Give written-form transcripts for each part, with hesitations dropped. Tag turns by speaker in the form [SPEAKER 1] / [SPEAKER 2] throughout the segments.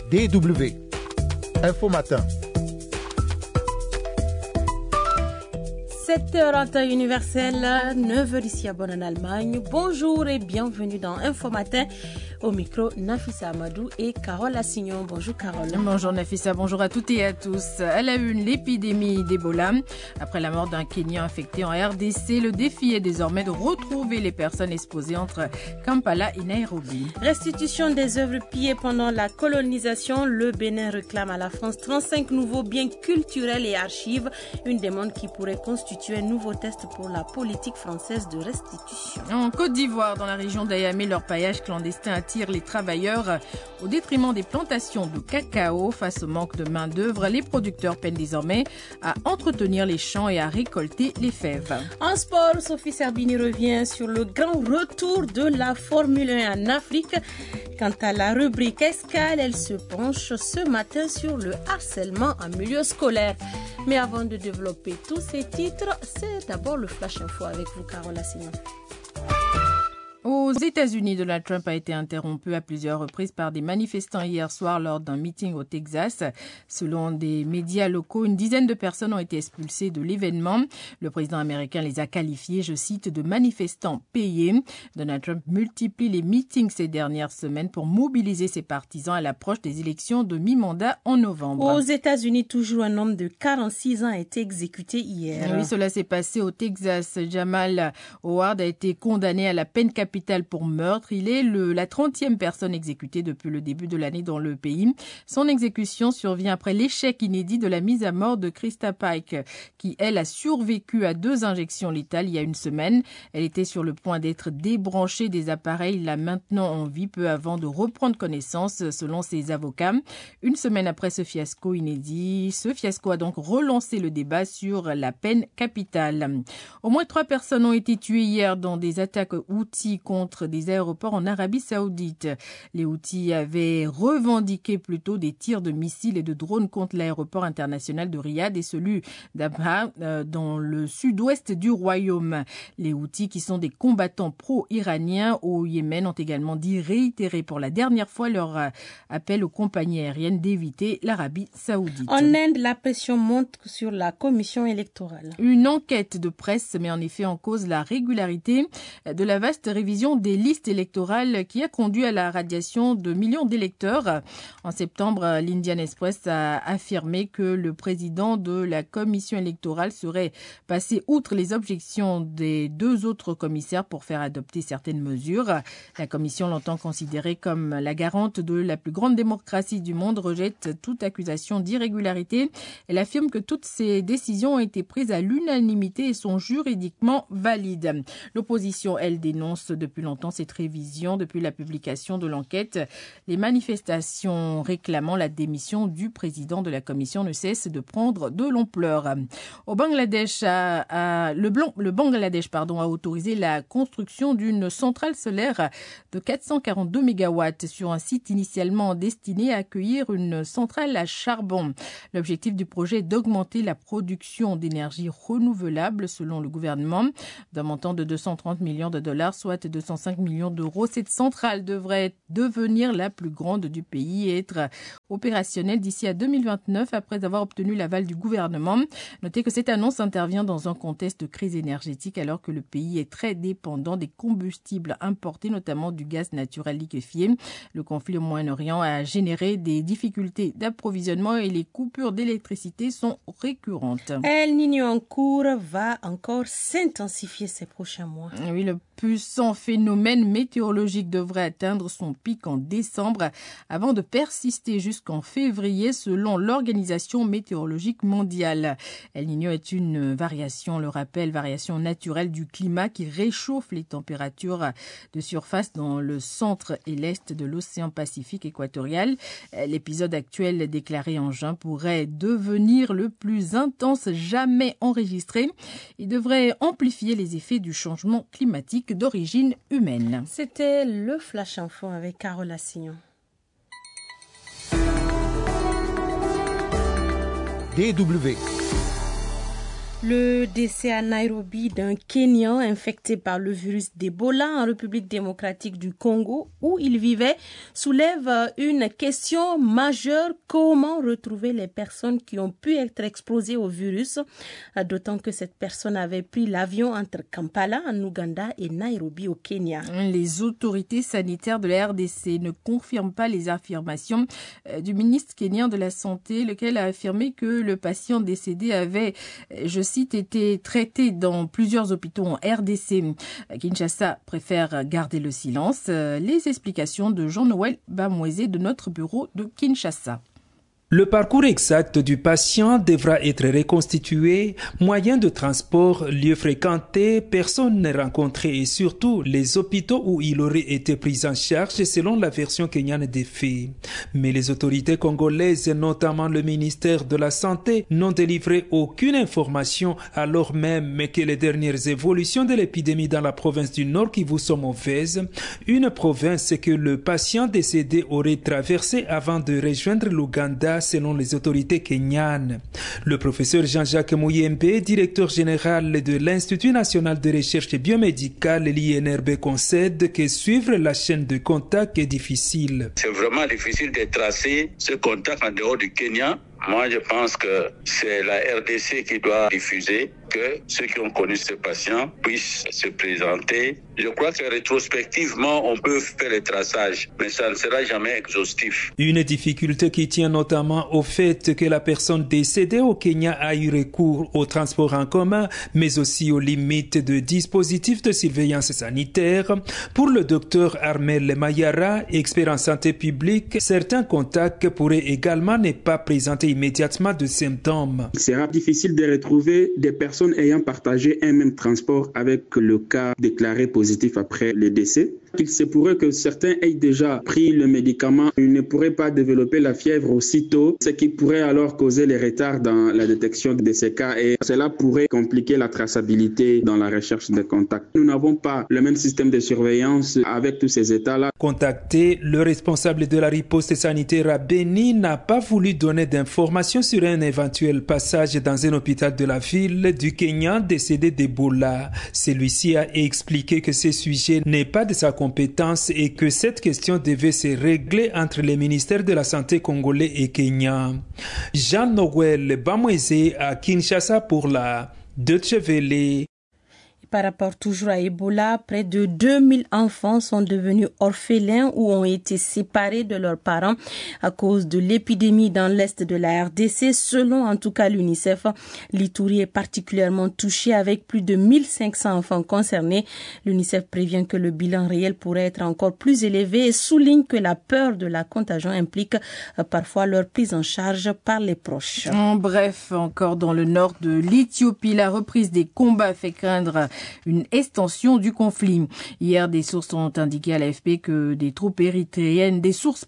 [SPEAKER 1] DW. Info Matin.
[SPEAKER 2] 7h en temps universel, 9h ici à Bonn en Allemagne. Bonjour et bienvenue dans Info Matin. Au micro, Nafissa Amadou et Carole Assignon. Bonjour Carole.
[SPEAKER 3] Bonjour Nafissa, bonjour à toutes et à tous. À la une, l'épidémie d'Ebola. Après la mort d'un Kenyan infecté en RDC, le défi est désormais de retrouver les personnes exposées entre Kampala et Nairobi.
[SPEAKER 2] Restitution des œuvres pillées pendant la colonisation. Le Bénin réclame à la France 35 nouveaux biens culturels et archives. Une demande qui pourrait constituer un nouveau test pour la politique française de restitution.
[SPEAKER 3] En Côte d'Ivoire, dans la région d'Ayamé, l'orpaillage clandestin attire les travailleurs au détriment des plantations de cacao. Face au manque de main-d'œuvre, les producteurs peinent désormais à entretenir les champs et à récolter les fèves.
[SPEAKER 2] En sport, Sophie Serbini revient sur le grand retour de la Formule 1 en Afrique. Quant à la rubrique Escale, elle se penche ce matin sur le harcèlement en milieu scolaire. Mais avant de développer tous ces titres, c'est d'abord le Flash Info avec vous, Carole Assignon.
[SPEAKER 3] Aux États-Unis, Donald Trump a été interrompu à plusieurs reprises par des manifestants hier soir lors d'un meeting au Texas. Selon des médias locaux, une dizaine de personnes ont été expulsées de l'événement. Le président américain les a qualifiés, je cite, de manifestants payés. Donald Trump multiplie les meetings ces dernières semaines pour mobiliser ses partisans à l'approche des élections de mi-mandat en novembre.
[SPEAKER 2] Aux États-Unis, toujours un homme de 46 ans a été exécuté hier.
[SPEAKER 3] Oui, cela s'est passé au Texas. Jamal Howard a été condamné à la peine capitale pour meurtre. Il est la 30e personne exécutée depuis le début de l'année dans le pays. Son exécution survient après l'échec inédit de la mise à mort de Krista Pike, qui, elle, a survécu à 2 injections létales il y a une semaine. Elle était sur le point d'être débranchée des appareils, la maintenant en vie peu avant de reprendre connaissance, selon ses avocats. Une semaine après ce fiasco inédit, ce fiasco a donc relancé le débat sur la peine capitale. Au moins 3 personnes ont été tuées hier dans des attaques Houthis contre des aéroports en Arabie Saoudite. Les Houthis avaient revendiqué plutôt des tirs de missiles et de drones contre l'aéroport international de Riyad et celui d'Abha dans le sud-ouest du royaume. Les Houthis, qui sont des combattants pro-iraniens au Yémen, ont également réitéré pour la dernière fois leur appel aux compagnies aériennes d'éviter l'Arabie Saoudite.
[SPEAKER 2] En Inde, la pression monte sur la commission électorale.
[SPEAKER 3] Une enquête de presse met en effet en cause la régularité de la vaste révision des listes électorales qui a conduit à la radiation de millions d'électeurs. En septembre, l'Indian Express a affirmé que le président de la commission électorale serait passé outre les objections des 2 autres commissaires pour faire adopter certaines mesures. La commission, longtemps considérée comme la garante de la plus grande démocratie du monde, rejette toute accusation d'irrégularité. Elle affirme que toutes ces décisions ont été prises à l'unanimité et sont juridiquement valides. L'opposition, elle, dénonce depuis longtemps cette révision. Depuis la publication de l'enquête, les manifestations réclamant la démission du président de la commission ne cessent de prendre de l'ampleur. Au Bangladesh, le Bangladesh a autorisé la construction d'une centrale solaire de 442 MW sur un site initialement destiné à accueillir une centrale à charbon. L'objectif du projet est d'augmenter la production d'énergie renouvelable, selon le gouvernement, d'un montant de 230 millions de dollars, soit 205 millions d'euros. Cette centrale devrait devenir la plus grande du pays et être opérationnelle d'ici à 2029 après avoir obtenu l'aval du gouvernement. Notez que cette annonce intervient dans un contexte de crise énergétique alors que le pays est très dépendant des combustibles importés, notamment du gaz naturel liquéfié. Le conflit au Moyen-Orient a généré des difficultés d'approvisionnement et les coupures d'électricité sont récurrentes.
[SPEAKER 2] El Niño en cours va encore s'intensifier ces prochains mois.
[SPEAKER 3] Oui, le puissant phénomène météorologique devrait atteindre son pic en décembre avant de persister jusqu'en février selon l'Organisation météorologique mondiale. El Niño est une variation, le rappel, variation naturelle du climat qui réchauffe les températures de surface dans le centre et l'est de l'océan Pacifique équatorial. L'épisode actuel déclaré en juin pourrait devenir le plus intense jamais enregistré. Il devrait amplifier les effets du changement climatique d'origine humaine.
[SPEAKER 2] C'était le Flash Info avec Carole Assignon.
[SPEAKER 1] DW.
[SPEAKER 2] Le décès à Nairobi d'un Kenyan infecté par le virus d'Ebola en République démocratique du Congo, où il vivait, soulève une question majeure. Comment retrouver les personnes qui ont pu être exposées au virus, d'autant que cette personne avait pris l'avion entre Kampala en Ouganda et Nairobi au Kenya.
[SPEAKER 3] Les autorités sanitaires de la RDC ne confirment pas les affirmations du ministre kenyan de la Santé, lequel a affirmé que le patient décédé avait, je cite, été traité dans plusieurs hôpitaux en RDC. Kinshasa préfère garder le silence. Les explications de Jean-Noël Bamouezé de notre bureau de Kinshasa.
[SPEAKER 4] Le parcours exact du patient devra être reconstitué, moyens de transport, lieux fréquentés, personnes rencontrées et surtout les hôpitaux où il aurait été pris en charge selon la version kenyane des faits. Mais les autorités congolaises, notamment le ministère de la Santé, n'ont délivré aucune information alors même que les dernières évolutions de l'épidémie dans la province du Nord Kivu sont mauvaises, une province que le patient décédé aurait traversé avant de rejoindre l'Ouganda selon les autorités kenyanes. Le professeur Jean-Jacques Mouyembe, directeur général de l'Institut national de recherche biomédicale, l'INRB, concède que suivre la chaîne de contact est difficile.
[SPEAKER 5] C'est vraiment difficile de tracer ce contact en dehors du Kenya. Moi, je pense que c'est la RDC qui doit diffuser, que ceux qui ont connu ce patient puissent se présenter. Je crois que rétrospectivement, on peut faire le traçage, mais ça ne sera jamais exhaustif.
[SPEAKER 4] Une difficulté qui tient notamment au fait que la personne décédée au Kenya a eu recours au transport en commun, mais aussi aux limites de dispositifs de surveillance sanitaire. Pour le docteur Armel Mayara, expert en santé publique, certains contacts pourraient également ne pas présenter immédiatement de symptômes.
[SPEAKER 6] Il sera difficile de retrouver des personnes ayant partagé un même transport avec le cas déclaré positif après le décès. Il se pourrait que certains aient déjà pris le médicament, ils ne pourraient pas développer la fièvre aussitôt, ce qui pourrait alors causer les retards dans la détection de ces cas et cela pourrait compliquer la traçabilité dans la recherche de contacts. Nous n'avons pas le même système de surveillance avec tous ces états-là.
[SPEAKER 4] Contacté, le responsable de la riposte sanitaire à Beni n'a pas voulu donner d'informations sur un éventuel passage dans un hôpital de la ville du Kenya décédé d'Ebola. Celui-ci a expliqué que ce sujet n'est pas de sa compétence et que cette question devait se régler entre les ministères de la Santé congolais et kenyan. Jean-Noël Bamouezé à Kinshasa pour la Deutsche Welle.
[SPEAKER 2] Par rapport toujours à Ebola, près de 2000 enfants sont devenus orphelins ou ont été séparés de leurs parents à cause de l'épidémie dans l'est de la RDC. Selon en tout cas l'UNICEF, l'Ituri est particulièrement touché avec plus de 1500 enfants concernés. L'UNICEF prévient que le bilan réel pourrait être encore plus élevé et souligne que la peur de la contagion implique parfois leur prise en charge par les proches.
[SPEAKER 3] Bref, encore dans le nord de l'Éthiopie, la reprise des combats fait craindre une extension du conflit. Hier, des sources ont indiqué à l'AFP que des troupes érythréennes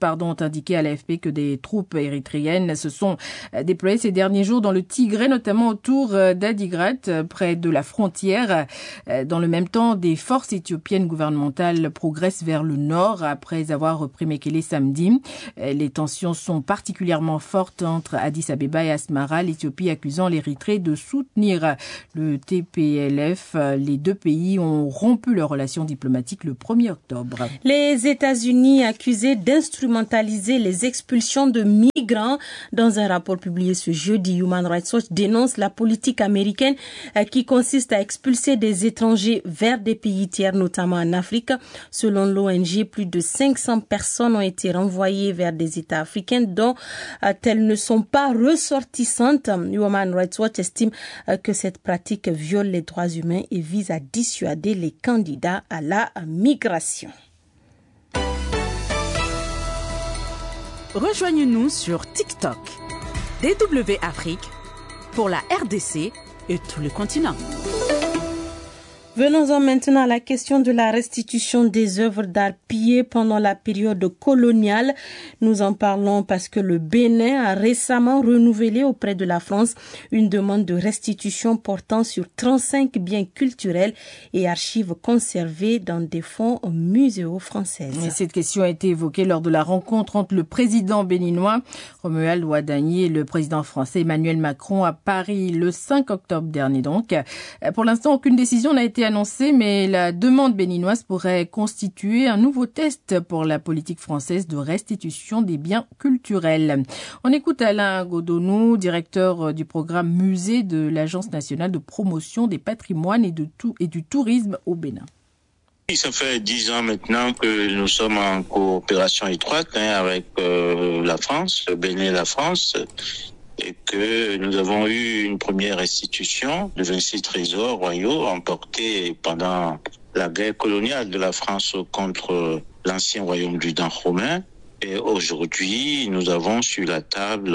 [SPEAKER 3] se sont déployées ces derniers jours dans le Tigré, notamment autour d'Adigrat, près de la frontière. Dans le même temps, des forces éthiopiennes gouvernementales progressent vers le nord après avoir repris Mekele samedi. Les tensions sont particulièrement fortes entre Addis Abeba et Asmara, l'Éthiopie accusant l'Érythrée de soutenir le TPLF. Les deux pays ont rompu leurs relations diplomatiques le 1er octobre.
[SPEAKER 2] Les États-Unis accusés d'instrumentaliser les expulsions de migrants. Dans un rapport publié ce jeudi, Human Rights Watch dénonce la politique américaine qui consiste à expulser des étrangers vers des pays tiers, notamment en Afrique. Selon l'ONG, plus de 500 personnes ont été renvoyées vers des États africains dont elles ne sont pas ressortissantes. Human Rights Watch estime que cette pratique viole les droits humains et vise à dissuader les candidats à la migration.
[SPEAKER 7] Rejoignez-nous sur TikTok, DW Afrique, pour la RDC et tout le continent.
[SPEAKER 2] Venons-en maintenant à la question de la restitution des œuvres d'art pillées pendant la période coloniale. Nous en parlons parce que le Bénin a récemment renouvelé auprès de la France une demande de restitution portant sur 35 biens culturels et archives conservés dans des fonds muséaux françaises.
[SPEAKER 3] Et cette question a été évoquée lors de la rencontre entre le président béninois Romuald Wadagni et le président français Emmanuel Macron à Paris le 5 octobre dernier. Donc, pour l'instant, aucune décision n'a été annoncée, mais la demande béninoise pourrait constituer un nouveau test pour la politique française de restitution des biens culturels. On écoute Alain Godonou, directeur du programme musée de l'Agence nationale de promotion des patrimoines et du tourisme au Bénin.
[SPEAKER 5] Ça fait 10 ans maintenant que nous sommes en coopération étroite avec la France, le Bénin et la France, et que nous avons eu une première restitution de 26 trésors royaux emportés pendant la guerre coloniale de la France contre l'ancien royaume du Dahomey. Et aujourd'hui, nous avons sur la table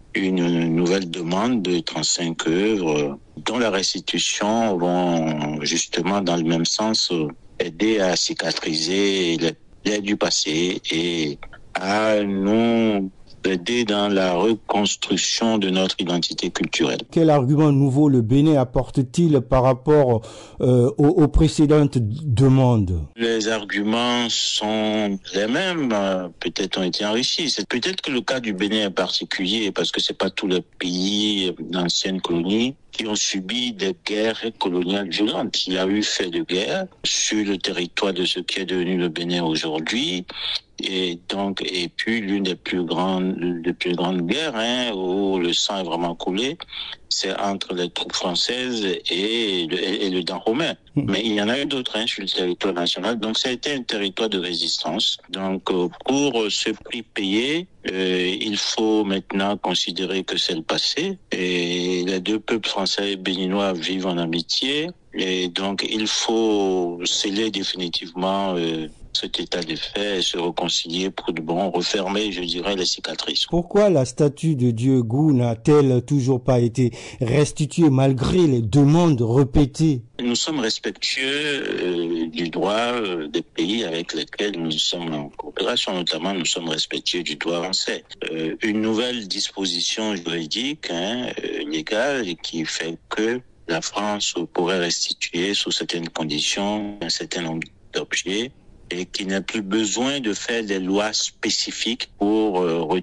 [SPEAKER 5] une nouvelle demande de 35 œuvres dont la restitution vont justement dans le même sens aider à cicatriser les plaies du passé et à nous aider dans la reconstruction de notre identité culturelle.
[SPEAKER 8] Quel argument nouveau le Bénin apporte-t-il par rapport aux précédentes demandes? Les
[SPEAKER 5] arguments sont les mêmes, peut-être ont été enrichis. C'est peut-être que le cas du Bénin est particulier parce que c'est pas tous les pays d'anciennes colonies qui ont subi des guerres coloniales violentes. Il y a eu fait de guerre sur le territoire de ce qui est devenu le Bénin aujourd'hui. Et puis l'une des plus grandes guerres, où le sang est vraiment coulé, c'est entre les troupes françaises et le Dahomey. Mais il y en a eu d'autres sur le territoire national. Donc ça a été un territoire de résistance. Donc pour ce prix payé, il faut maintenant considérer que c'est le passé. Et les deux peuples français et béninois vivent en amitié. Et donc il faut sceller définitivement cet état de fait et se réconcilier pour de bon, refermer, je dirais, les cicatrices.
[SPEAKER 8] Pourquoi la statue de Dieu Gou n'a-t-elle toujours pas été restituée malgré les demandes répétées?
[SPEAKER 5] Nous sommes respectueux du droit des pays avec lesquels nous sommes en coopération, notamment nous sommes respectueux du droit français. Une nouvelle disposition juridique, légale, qui fait que la France pourrait restituer sous certaines conditions un certain nombre d'objets et qui n'a plus besoin de faire des lois spécifiques pour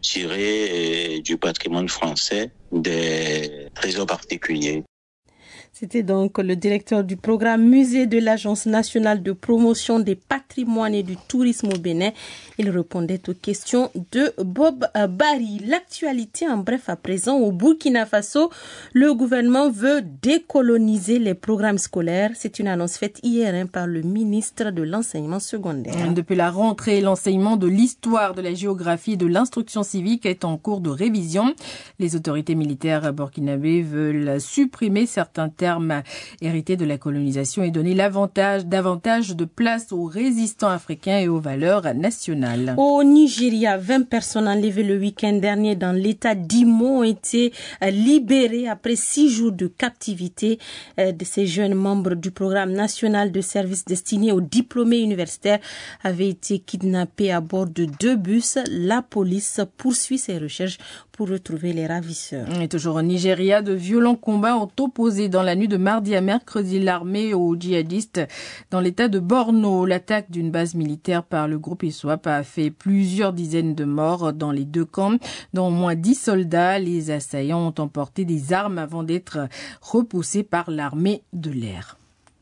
[SPEAKER 5] retirer du patrimoine français des trésors particuliers.
[SPEAKER 2] C'était donc le directeur du programme musée de l'Agence nationale de promotion des patrimoines et du tourisme au Bénin. Il répondait aux questions de Bob Barry. L'actualité en bref à présent au Burkina Faso. Le gouvernement veut décoloniser les programmes scolaires. C'est une annonce faite hier par le ministre de l'enseignement secondaire.
[SPEAKER 3] Depuis la rentrée, l'enseignement de l'histoire, de la géographie et de l'instruction civique est en cours de révision. Les autorités militaires burkinabées veulent supprimer certains termes hérités de la colonisation et donner davantage de place aux résistants africains et aux valeurs nationales.
[SPEAKER 2] Au Nigeria, 20 personnes enlevées le week-end dernier dans l'état d'Imo ont été libérées après 6 jours de captivité. De ces jeunes membres du programme national de services destinés aux diplômés universitaires avaient été kidnappés à bord de 2 bus. La police poursuit ses recherches pour retrouver les ravisseurs.
[SPEAKER 3] Et toujours au Nigeria, de violents combats ont opposé dans la nuit de mardi à mercredi l'armée aux djihadistes dans l'état de Borno. L'attaque d'une base militaire par le groupe ISWAP a fait plusieurs dizaines de morts dans les 2 camps, dont au moins 10 soldats. Les assaillants ont emporté des armes avant d'être repoussés par l'armée de l'air.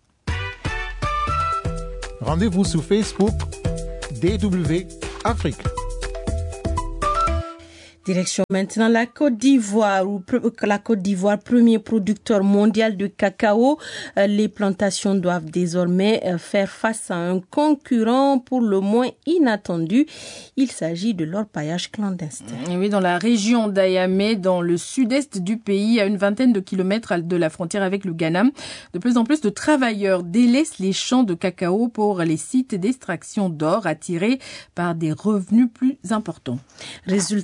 [SPEAKER 1] Rendez-vous sur Facebook DW Afrique.
[SPEAKER 2] Direction maintenant la Côte d'Ivoire, premier producteur mondial de cacao. Les plantations doivent désormais faire face à un concurrent pour le moins inattendu. Il s'agit de l'orpaillage clandestin.
[SPEAKER 3] Et oui, dans la région d'Ayamé, dans le sud-est du pays, à une vingtaine de kilomètres de la frontière avec le Ghana, de plus en plus de travailleurs délaissent les champs de cacao pour les sites d'extraction d'or attirés par des revenus plus importants.
[SPEAKER 2] Résultat, certains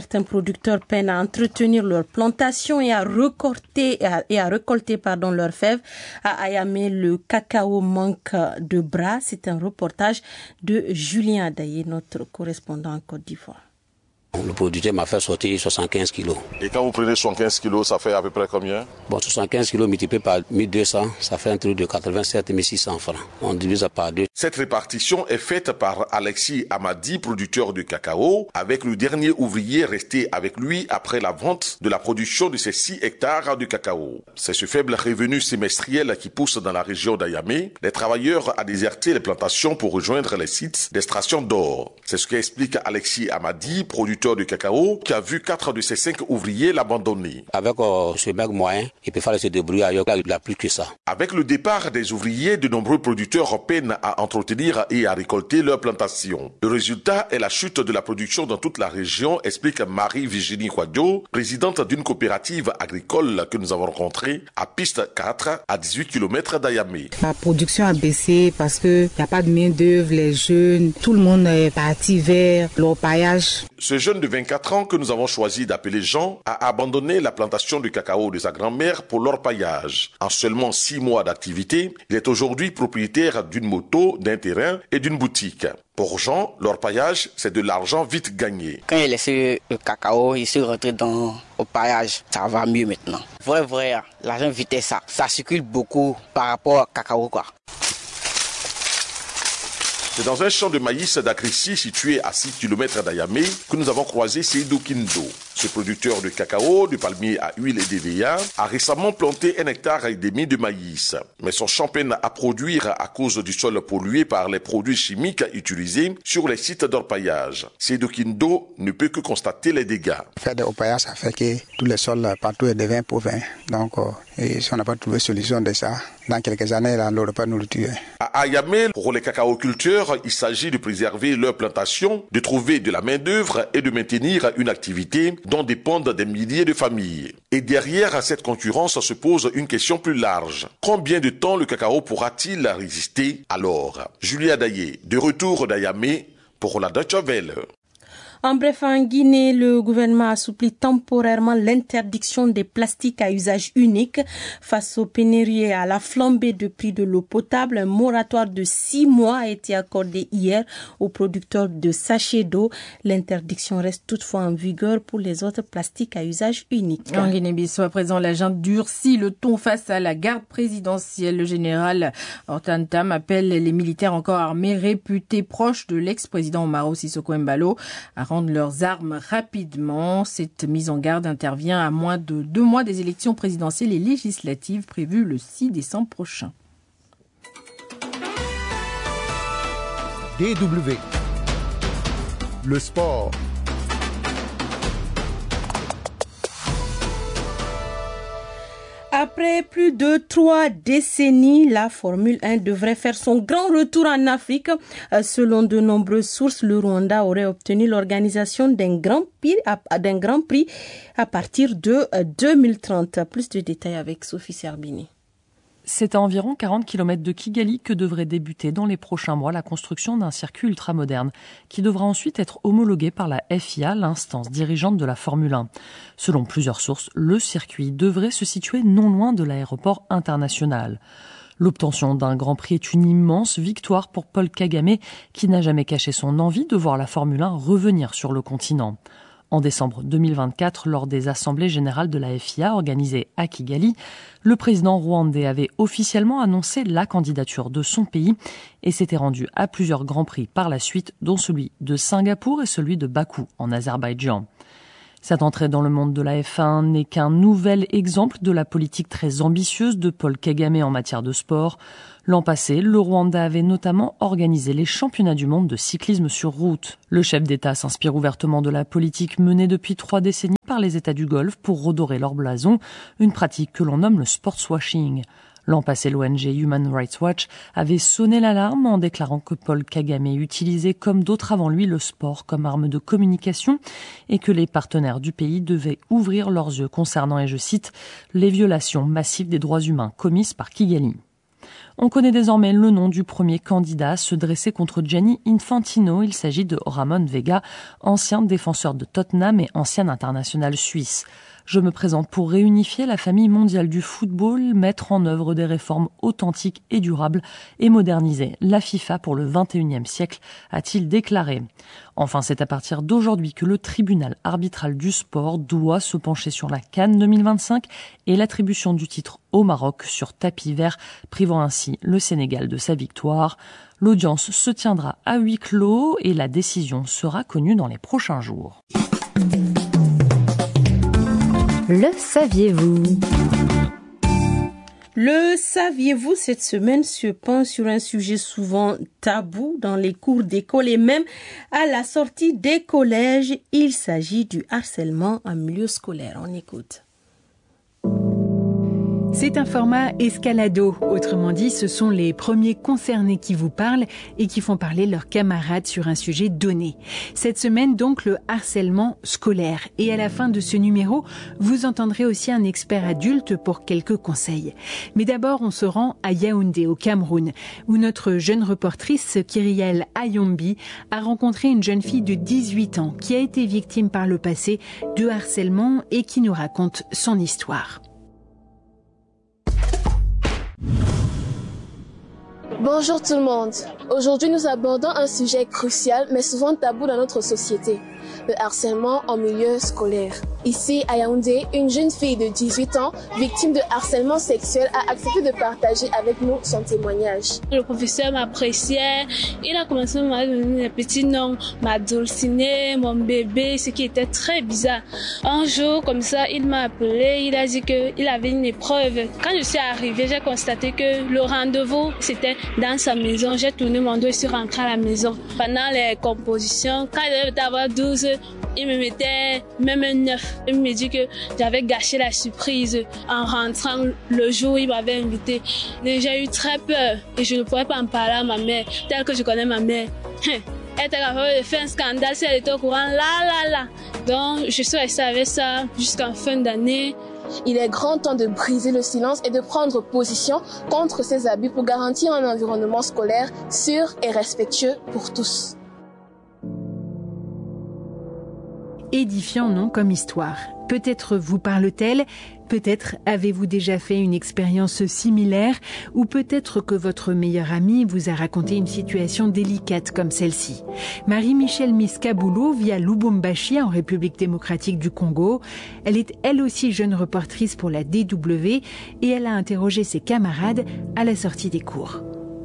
[SPEAKER 2] certains producteurs peinent à entretenir leurs plantations et à récolter leurs fèves. À Ayamé, le cacao manque de bras. C'est un reportage de Julien Adaye, notre correspondant en Côte d'Ivoire.
[SPEAKER 9] Le producteur m'a fait sortir 75 kilos.
[SPEAKER 10] Et quand vous prenez 75 kilos, ça fait à peu près combien?
[SPEAKER 9] 75 kilos multiplié par 1200, ça fait un truc de 87 600 francs. On divise par 2.
[SPEAKER 10] Cette répartition est faite par Alexis Amadi, producteur de cacao, avec le dernier ouvrier resté avec lui après la vente de la production de ces 6 hectares de cacao. C'est ce faible revenu semestriel qui pousse dans la région d'Ayamé les travailleurs à déserter les plantations pour rejoindre les sites d'extraction d'or. C'est ce qu'explique Alexis Amadi, producteur de cacao, qui a vu 4 de ses 5 ouvriers l'abandonner.
[SPEAKER 9] Avec ce mec moyen, il peut falloir se débrouiller ailleurs, il n'a plus que ça.
[SPEAKER 10] Avec le départ des ouvriers, de nombreux producteurs peinent à entretenir et à récolter leurs plantations. Le résultat est la chute de la production dans toute la région, explique Marie-Virginie Kouadio, présidente d'une coopérative agricole que nous avons rencontrée à Piste 4, à 18 km d'Ayamé.
[SPEAKER 11] La production a baissé parce qu'il n'y a pas de main d'œuvre, les jeunes, tout le monde est parti vers l'orpaillage.
[SPEAKER 10] Ce jeune de 24 ans que nous avons choisi d'appeler Jean a abandonné la plantation de cacao de sa grand-mère pour l'orpaillage. En seulement 6 mois d'activité, il est aujourd'hui propriétaire d'une moto, d'un terrain et d'une boutique. Pour Jean, l'orpaillage, c'est de l'argent vite gagné.
[SPEAKER 12] Quand il a laissé le cacao, il s'est rentré dans l'orpaillage. Ça va mieux maintenant. Vrai, l'argent vite ça. Ça circule beaucoup par rapport au cacao, quoi.
[SPEAKER 10] C'est dans un champ de maïs d'Agrici situé à 6 km d'Ayamé que nous avons croisé Seydou Kindo. Ce producteur de cacao, de palmiers à huile et d'EVA a récemment planté 1,5 hectare de maïs. Mais son champ peine à produire à cause du sol pollué par les produits chimiques utilisés sur les sites d'orpaillage. Seydou Kindo ne peut que constater les dégâts.
[SPEAKER 13] Faire de l'orpaillage, ça fait que tous les sols partout deviennent pauvres. Donc, et si on n'a pas trouvé solution de ça, dans quelques années, là, on n'aurait pas nous le tuer.
[SPEAKER 10] À Ayamé, pour les cacaoculteurs, il s'agit de préserver leur plantation, de trouver de la main-d'œuvre et de maintenir une activité dont dépendent des milliers de familles. Et derrière cette concurrence se pose une question plus large. Combien de temps le cacao pourra-t-il résister alors? Julia Adaye, de retour d'Ayamé pour la Deutsche Welle.
[SPEAKER 2] En bref, en Guinée, le gouvernement assouplit temporairement l'interdiction des plastiques à usage unique face aux pénuries et à la flambée de prix de l'eau potable. Un moratoire de 6 mois a été accordé hier aux producteurs de sachets d'eau. L'interdiction reste toutefois en vigueur pour les autres plastiques à usage unique.
[SPEAKER 3] En Guinée-Bissau, à présent, la junte durcit le ton face à la garde présidentielle. Le général Hortan Tam appelle les militaires encore armés réputés proches de l'ex-président Umaro Sissoko Embalo à rendre leurs armes rapidement. Cette mise en garde intervient à moins de 2 mois des élections présidentielles et législatives prévues le 6 décembre prochain.
[SPEAKER 1] DW. Le sport.
[SPEAKER 2] Après plus de 3 décennies, la Formule 1 devrait faire son grand retour en Afrique. Selon de nombreuses sources, le Rwanda aurait obtenu l'organisation d'un grand prix à partir de 2030. Plus de détails avec Sophie Serbini.
[SPEAKER 14] C'est à environ 40 km de Kigali que devrait débuter dans les prochains mois la construction d'un circuit ultramoderne qui devra ensuite être homologué par la FIA, l'instance dirigeante de la Formule 1. Selon plusieurs sources, le circuit devrait se situer non loin de l'aéroport international. L'obtention d'un Grand Prix est une immense victoire pour Paul Kagame qui n'a jamais caché son envie de voir la Formule 1 revenir sur le continent. En décembre 2024, lors des assemblées générales de la FIA organisées à Kigali, le président rwandais avait officiellement annoncé la candidature de son pays et s'était rendu à plusieurs grands prix par la suite, dont celui de Singapour et celui de Bakou en Azerbaïdjan. Cette entrée dans le monde de la F1 n'est qu'un nouvel exemple de la politique très ambitieuse de Paul Kagame en matière de sport. L'an passé, le Rwanda avait notamment organisé les championnats du monde de cyclisme sur route. Le chef d'État s'inspire ouvertement de la politique menée depuis 3 décennies par les États du Golfe pour redorer leur blason, une pratique que l'on nomme le sportswashing. L'an passé, l'ONG Human Rights Watch avait sonné l'alarme en déclarant que Paul Kagame utilisait comme d'autres avant lui le sport comme arme de communication et que les partenaires du pays devaient ouvrir leurs yeux concernant, et je cite, les violations massives des droits humains commises par Kigali. On connaît désormais le nom du premier candidat à se dresser contre Gianni Infantino. Il s'agit de Ramon Vega, ancien défenseur de Tottenham et ancien international suisse. Je me présente pour réunifier la famille mondiale du football, mettre en œuvre des réformes authentiques et durables et moderniser la FIFA pour le XXIe siècle, a-t-il déclaré. Enfin, c'est à partir d'aujourd'hui que le tribunal arbitral du sport doit se pencher sur la CAN 2025 et l'attribution du titre au Maroc sur tapis vert, privant ainsi le Sénégal de sa victoire. L'audience se tiendra à huis clos et la décision sera connue dans les prochains jours.
[SPEAKER 15] Le saviez-vous ?
[SPEAKER 2] Le saviez-vous, cette semaine se penche sur un sujet souvent tabou dans les cours d'école et même à la sortie des collèges. Il s'agit du harcèlement en milieu scolaire. On écoute.
[SPEAKER 16] C'est un format escalado, autrement dit, ce sont les premiers concernés qui vous parlent et qui font parler leurs camarades sur un sujet donné. Cette semaine, donc, le harcèlement scolaire. Et à la fin de ce numéro, vous entendrez aussi un expert adulte pour quelques conseils. Mais d'abord, on se rend à Yaoundé, au Cameroun, où notre jeune reportrice, Kyrielle Ayombi, a rencontré une jeune fille de 18 ans qui a été victime par le passé de harcèlement et qui nous raconte son histoire.
[SPEAKER 17] Bonjour tout le monde. Aujourd'hui, nous abordons un sujet crucial mais souvent tabou dans notre société, le harcèlement en milieu scolaire. Ici, à Yaoundé, une jeune fille de 18 ans, victime de harcèlement sexuel, a accepté de partager avec nous son témoignage.
[SPEAKER 18] Le professeur m'appréciait, il a commencé à me donner des petits noms, ma dulcinée, mon bébé, ce qui était très bizarre. Un jour, comme ça, il m'a appelé, il a dit qu'il avait une épreuve. Quand je suis arrivée, j'ai constaté que le rendez-vous, c'était dans sa maison. J'ai tourné mon dos et suis rentrée à la maison. Pendant les compositions, quand il devait avoir 12, il me mettait même un 9. Il me dit que j'avais gâché la surprise en rentrant le jour où il m'avait invité. J'ai eu très peur et je ne pouvais pas en parler à ma mère, telle que je connais ma mère. Elle était capable de faire un scandale si elle était au courant. Là. Donc, je suis restée avec ça jusqu'en fin d'année.
[SPEAKER 17] Il est grand temps de briser le silence et de prendre position contre ces abus pour garantir un environnement scolaire sûr et respectueux pour tous.
[SPEAKER 16] Édifiant, non, comme histoire. Peut-être vous parle-t-elle, peut-être avez-vous déjà fait une expérience similaire, ou peut-être que votre meilleure amie vous a raconté une situation délicate comme celle-ci. Marie-Michel Miskaboulou vit à Lubumbashi, en République démocratique du Congo. Elle est elle aussi jeune reportrice pour la DW et elle a interrogé ses camarades à la sortie des cours.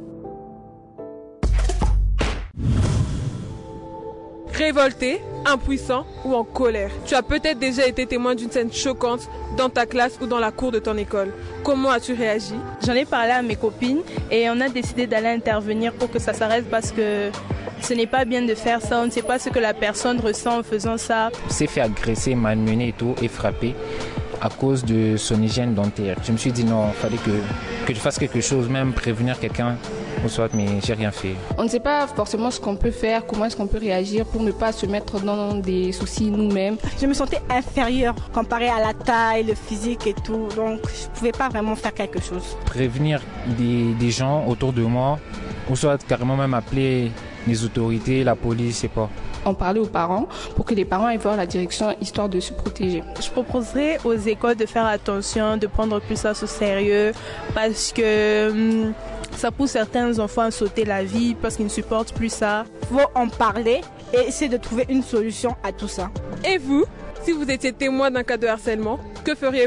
[SPEAKER 19] Révolté, impuissant ou en colère. Tu as peut-être déjà été témoin d'une scène choquante dans ta classe ou dans la cour de ton école. Comment as-tu réagi?
[SPEAKER 20] J'en ai parlé à mes copines et on a décidé d'aller intervenir pour que ça s'arrête parce que ce n'est pas bien de faire ça. On ne sait pas ce que la personne ressent en faisant ça.
[SPEAKER 21] Il s'est fait agresser, malmener et tout et frapper à cause de son hygiène dentaire. Je me suis dit non, il fallait que je fasse quelque chose, même prévenir quelqu'un ou soit, mais j'ai rien fait.
[SPEAKER 22] On ne sait pas forcément ce qu'on peut faire, comment est-ce qu'on peut réagir pour ne pas se mettre dans des soucis nous-mêmes.
[SPEAKER 23] Je me sentais inférieure comparée à la taille, le physique et tout, donc je ne pouvais pas vraiment faire quelque chose.
[SPEAKER 21] Prévenir des gens autour de moi, ou soit carrément même appeler les autorités, la police, je sais pas.
[SPEAKER 22] En parler aux parents pour que les parents aillent voir la direction histoire de se protéger.
[SPEAKER 20] Je proposerais aux écoles de faire attention, de prendre plus ça au sérieux parce que ça pousse certains enfants à sauter la vie parce qu'ils ne supportent plus ça.
[SPEAKER 23] Il faut en parler et essayer de trouver une solution à tout ça.
[SPEAKER 19] Et vous, si vous étiez témoin d'un cas de harcèlement, que feriez-vous ?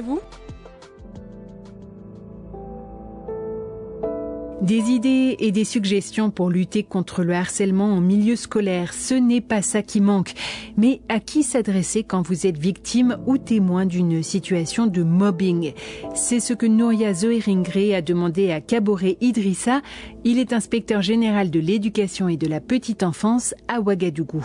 [SPEAKER 16] Des idées et des suggestions pour lutter contre le harcèlement en milieu scolaire, ce n'est pas ça qui manque. Mais à qui s'adresser quand vous êtes victime ou témoin d'une situation de mobbing? C'est ce que Nouria Zoéringré a demandé à Kaboré Idrissa. Il est inspecteur général de l'éducation et de la petite enfance à Ouagadougou.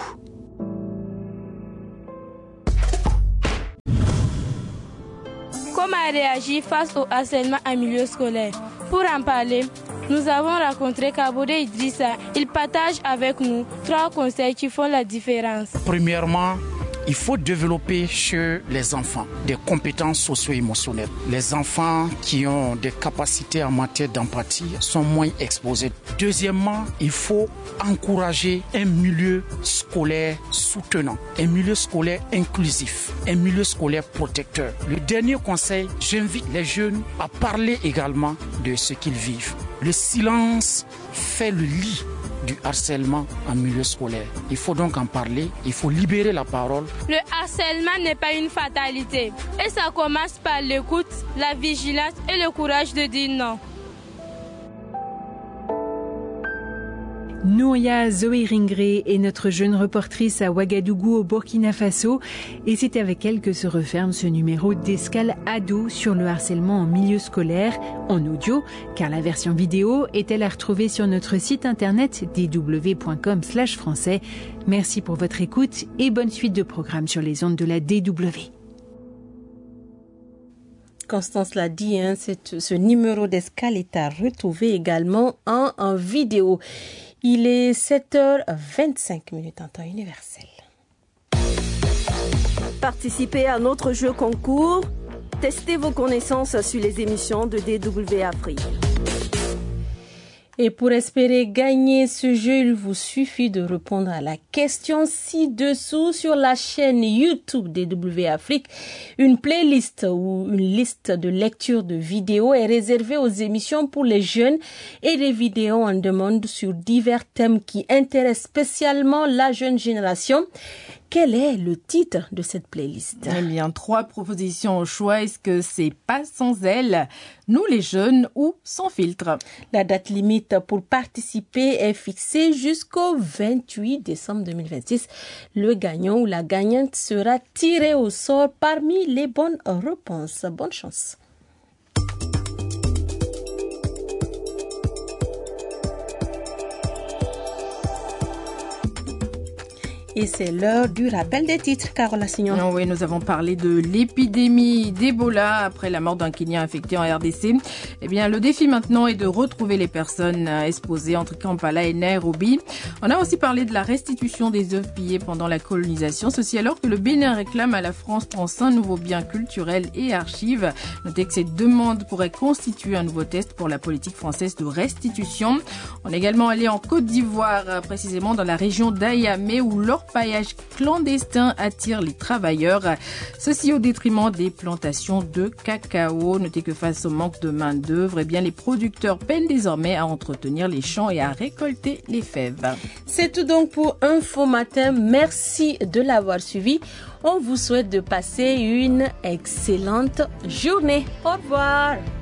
[SPEAKER 24] Comment réagir face au harcèlement en milieu scolaire? Pour en parler, nous avons rencontré Kaboré Idrissa. Il partage avec nous 3 conseils qui font la différence.
[SPEAKER 25] Premièrement,
[SPEAKER 4] Il faut développer chez les enfants des compétences socio-émotionnelles. Les enfants qui ont des capacités en matière d'empathie sont moins exposés. Deuxièmement, il faut encourager un milieu scolaire soutenant, un milieu scolaire inclusif, un milieu scolaire protecteur. Le dernier conseil, j'invite les jeunes à parler également de ce qu'ils vivent. Le silence fait le lit du harcèlement en milieu scolaire. Il faut donc en parler, il faut libérer la parole.
[SPEAKER 24] Le harcèlement n'est pas une fatalité et ça commence par l'écoute, la vigilance et le courage de dire non.
[SPEAKER 16] Nouria Zoé Ringré est notre jeune reportrice à Ouagadougou au Burkina Faso et c'est avec elle que se referme ce numéro d'Escale Ado sur le harcèlement en milieu scolaire en audio car la version vidéo est-elle à retrouver sur notre site internet dw.com/français. Merci pour votre écoute et bonne suite de programmes sur les ondes de la DW.
[SPEAKER 2] Constance l'a dit, ce numéro d'Escale est à retrouver également en vidéo. Il est 7h25 en temps universel.
[SPEAKER 6] Participez à notre jeu concours. Testez vos connaissances sur les émissions de DW Afrique.
[SPEAKER 2] Et pour espérer gagner ce jeu, il vous suffit de répondre à la question ci-dessous sur la chaîne YouTube DW Afrique. Une playlist ou une liste de lecture de vidéos est réservée aux émissions pour les jeunes et des vidéos en demande sur divers thèmes qui intéressent spécialement la jeune génération. Quel est le titre de cette playlist?
[SPEAKER 3] Eh bien, 3 propositions au choix. Est-ce que c'est Pas sans elle, Nous les jeunes ou Sans filtre?
[SPEAKER 2] La date limite pour participer est fixée jusqu'au 28 décembre 2026. Le gagnant ou la gagnante sera tiré au sort parmi les bonnes réponses. Bonne chance. Et c'est l'heure du rappel des titres, Carola Signon.
[SPEAKER 3] Oui, nous avons parlé de l'épidémie d'Ebola après la mort d'un Kenyan infecté en RDC. Eh bien, le défi maintenant est de retrouver les personnes exposées entre Kampala et Nairobi. On a aussi parlé de la restitution des œuvres pillées pendant la colonisation. Ceci alors que le Bénin réclame à la France 35 nouveaux biens culturels et archives. Notez que ces demandes pourraient constituer un nouveau test pour la politique française de restitution. On est également allé en Côte d'Ivoire, précisément dans la région d'Ayamé, où l'orpaillage clandestin attire les travailleurs. Ceci au détriment des plantations de cacao. Notez que face au manque de main d'œuvre, eh bien les producteurs peinent désormais à entretenir les champs et à récolter les fèves.
[SPEAKER 2] C'est tout donc pour Info Matin. Merci de l'avoir suivi. On vous souhaite de passer une excellente journée. Au revoir.